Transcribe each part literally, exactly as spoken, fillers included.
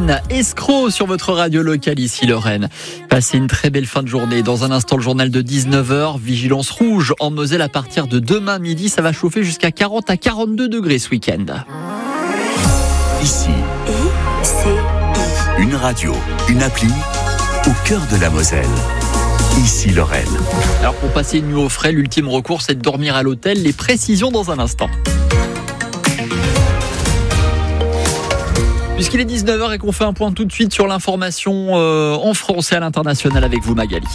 Ken, escroc sur votre radio locale ici Lorraine. Passez une très belle fin de journée. Dans un instant, le journal de dix-neuf heures. Vigilance rouge en Moselle à partir de demain midi. Ça va chauffer jusqu'à quarante à quarante-deux degrés ce week-end. Ici, I C I. Une radio, une appli au cœur de la Moselle. Ici Lorraine. Alors pour passer une nuit au frais, l'ultime recours c'est de dormir à l'hôtel. Les précisions dans un instant. Puisqu'il est dix-neuf heures et qu'on fait un point tout de suite sur l'information euh, en France et à l'international avec vous Magali.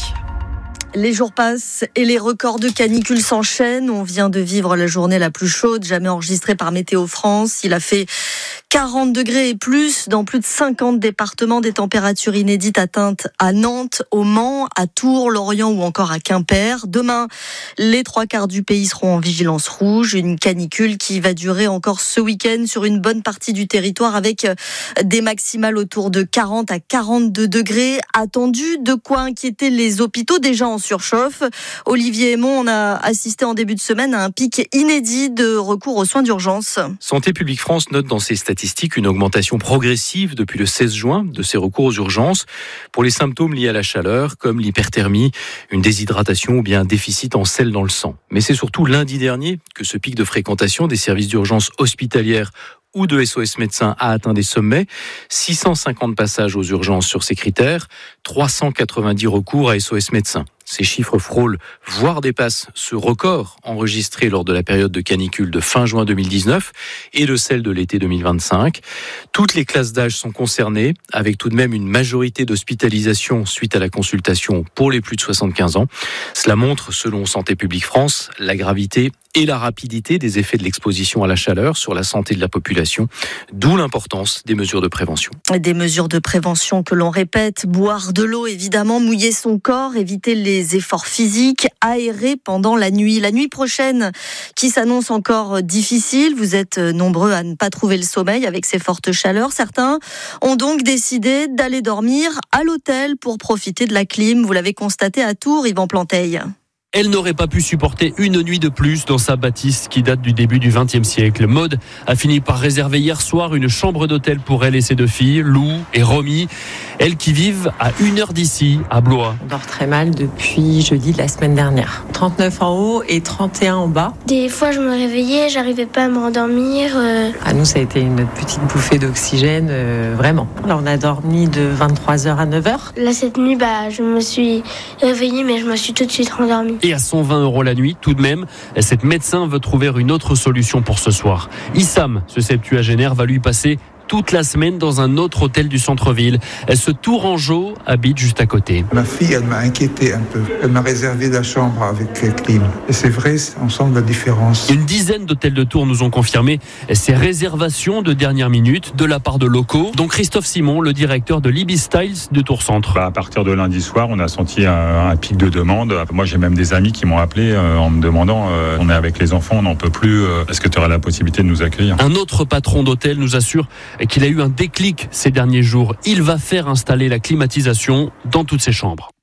Les jours passent et les records de canicule s'enchaînent. On vient de vivre la journée la plus chaude jamais enregistrée par Météo France. Il a fait quarante degrés et plus dans plus de cinquante départements, des températures inédites atteintes à Nantes, au Mans, à Tours, Lorient ou encore à Quimper. Demain, les trois quarts du pays seront en vigilance rouge. Une canicule qui va durer encore ce week-end sur une bonne partie du territoire avec des maximales autour de quarante à quarante-deux degrés attendus. De quoi inquiéter les hôpitaux déjà en surchauffe. Olivier Aymon, on a assisté en début de semaine à un pic inédit de recours aux soins d'urgence. Santé publique France note dans ses statistiques une augmentation progressive depuis le seize juin de ces recours aux urgences pour les symptômes liés à la chaleur comme l'hyperthermie, une déshydratation ou bien un déficit en sel dans le sang. Mais c'est surtout lundi dernier que ce pic de fréquentation des services d'urgence hospitalières ou de S O S médecins a atteint des sommets. six cent cinquante passages aux urgences sur ces critères, trois cent quatre-vingt-dix recours à S O S médecins. Ces chiffres frôlent, voire dépassent ce record enregistré lors de la période de canicule de fin juin deux mille dix-neuf et de celle de l'été deux mille vingt-cinq. Toutes les classes d'âge sont concernées, avec tout de même une majorité d'hospitalisations suite à la consultation pour les plus de soixante-quinze ans. Cela montre, selon Santé publique France, la gravité et la rapidité des effets de l'exposition à la chaleur sur la santé de la population, d'où l'importance des mesures de prévention. Des mesures de prévention que l'on répète, boire de l'eau évidemment, mouiller son corps, éviter les efforts physiques, aérer pendant la nuit. La nuit prochaine qui s'annonce encore difficile, vous êtes nombreux à ne pas trouver le sommeil avec ces fortes chaleurs. Certains ont donc décidé d'aller dormir à l'hôtel pour profiter de la clim. Vous l'avez constaté à Tours, Yvan Planteil. Elle n'aurait pas pu supporter une nuit de plus dans sa bâtisse qui date du début du vingtième siècle. Maud a fini par réserver hier soir une chambre d'hôtel pour elle et ses deux filles, Lou et Romy. Elles qui vivent à une heure d'ici, à Blois. On dort très mal depuis jeudi de la semaine dernière. trente-neuf en haut et trente et un en bas. Des fois, je me réveillais, j'arrivais pas à me rendormir. Euh... À nous, ça a été une petite bouffée d'oxygène, euh, vraiment. Alors, on a dormi de vingt-trois heures à neuf heures. Là, cette nuit, bah, je me suis réveillée, mais je me suis tout de suite rendormie. Et à cent vingt euros la nuit, tout de même, cette médecin veut trouver une autre solution pour ce soir. Issam, ce septuagénaire, va lui passer toute la semaine dans un autre hôtel du centre-ville. Ce Tourangeau habite juste à côté. Ma fille, elle m'a inquiété un peu. Elle m'a réservé la chambre avec clim. Et c'est vrai, on sent la différence. Une dizaine d'hôtels de Tours nous ont confirmé ces réservations de dernière minute de la part de locaux, dont Christophe Simon, le directeur de l'Ibis Styles de Tours Centre. Bah, à partir de lundi soir, on a senti un, un pic de demande. Moi, j'ai même des amis qui m'ont appelé euh, en me demandant euh, on est avec les enfants, on n'en peut plus. Euh, est-ce que tu auras la possibilité de nous accueillir ? Un autre patron d'hôtel nous assure qu'il a eu un déclic ces derniers jours. Il va faire installer la climatisation dans toutes ses chambres.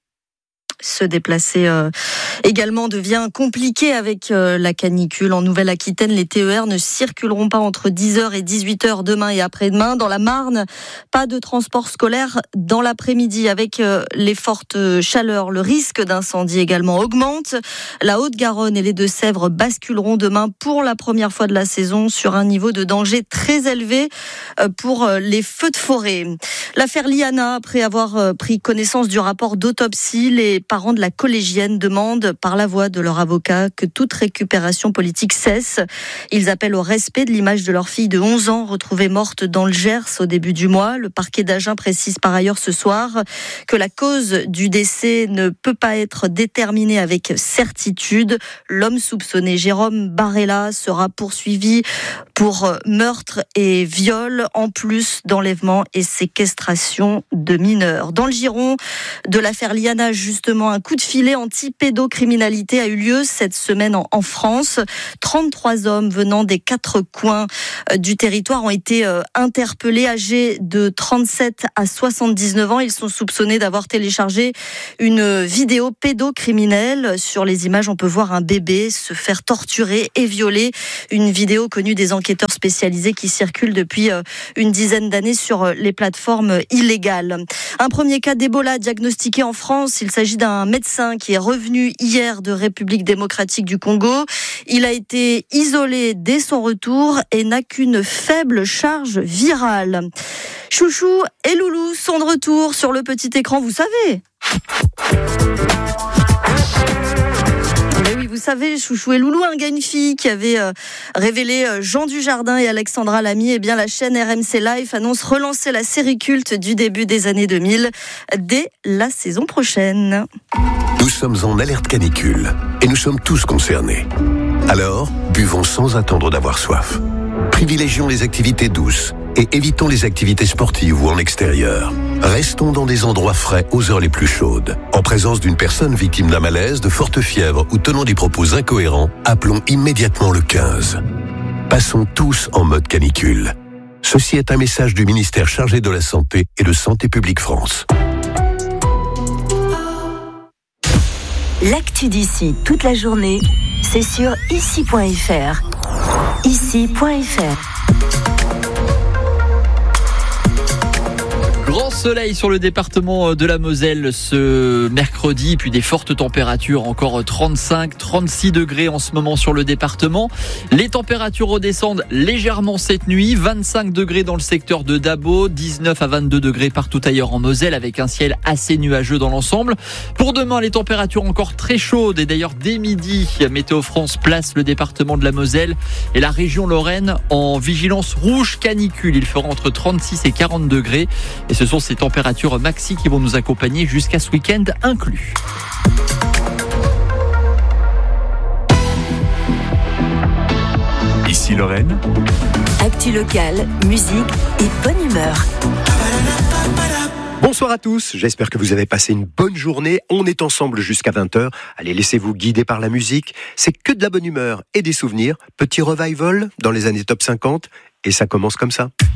Se déplacer euh, également devient compliqué avec euh, la canicule. En Nouvelle-Aquitaine, les T E R ne circuleront pas entre dix heures et dix-huit heures demain et après-demain. Dans la Marne, pas de transport scolaire dans l'après-midi. Avec euh, les fortes chaleurs, le risque d'incendie également augmente. La Haute-Garonne et les Deux-Sèvres basculeront demain pour la première fois de la saison sur un niveau de danger très élevé euh, pour euh, les feux de forêt. L'affaire Liana, après avoir euh, pris connaissance du rapport d'autopsie, les parents de la collégienne demandent par la voix de leur avocat que toute récupération politique cesse. Ils appellent au respect de l'image de leur fille de onze ans retrouvée morte dans le Gers au début du mois. Le parquet d'Agen précise par ailleurs ce soir que la cause du décès ne peut pas être déterminée avec certitude. L'homme soupçonné, Jérôme Barella, sera poursuivi pour meurtre et viol, en plus d'enlèvement et séquestration de mineurs. Dans le giron de l'affaire Liana, justement, département. Un coup de filet anti-pédocriminalité a eu lieu cette semaine en, en France. trente-trois hommes venant des quatre coins du territoire ont été interpellés, âgés de trente-sept à soixante-dix-neuf ans. Ils sont soupçonnés d'avoir téléchargé une vidéo pédocriminelle. Sur les images, on peut voir un bébé se faire torturer et violer. Une vidéo connue des enquêteurs spécialisés qui circule depuis une dizaine d'années sur les plateformes illégales. Un premier cas d'Ebola diagnostiqué en France. Il s'agit d'un médecin qui est revenu hier de République démocratique du Congo. Il a été isolé dès son retour et n'a qu'une faible charge virale. Chouchou et Loulou sont de retour sur le petit écran, vous savez. Mais oui, vous savez, Chouchou et Loulou, un gars, une fille qui avait euh, révélé euh, Jean Dujardin et Alexandra Lamy. Eh bien, la chaîne R M C Life annonce relancer la série culte du début des années deux mille dès la saison prochaine. Nous sommes en alerte canicule et nous sommes tous concernés. Alors, buvons sans attendre d'avoir soif. Privilégions les activités douces et évitons les activités sportives ou en extérieur. Restons dans des endroits frais aux heures les plus chaudes. En présence d'une personne victime d'un malaise, de forte fièvre ou tenant des propos incohérents, appelons immédiatement le quinze. Passons tous en mode canicule. Ceci est un message du ministère chargé de la Santé et de Santé publique France. L'actu d'ici toute la journée, c'est sur ici point f r. ici point f r. Grand soleil sur le département de la Moselle ce mercredi, puis des fortes températures, encore trente-cinq, trente-six degrés en ce moment sur le département. Les températures redescendent légèrement cette nuit, vingt-cinq degrés dans le secteur de Dabo, dix-neuf à vingt-deux degrés partout ailleurs en Moselle, avec un ciel assez nuageux dans l'ensemble. Pour demain, les températures encore très chaudes, et d'ailleurs dès midi, Météo France place le département de la Moselle et la région Lorraine en vigilance rouge canicule. Il fera entre trente-six et quarante degrés, et ce sont ces températures maxi qui vont nous accompagner jusqu'à ce week-end inclus. Ici Lorraine. Actu locale, musique et bonne humeur. Bonsoir à tous, j'espère que vous avez passé une bonne journée. On est ensemble jusqu'à vingt heures. Allez, laissez-vous guider par la musique. C'est que de la bonne humeur et des souvenirs. Petit revival dans les années top cinquante. Et ça commence comme ça.